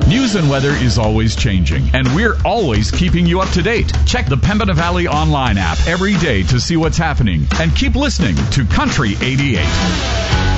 News and weather is always changing, and we're always keeping you up to date. Check the Pembina Valley Online app every day to see what's happening, and keep listening to Country 88.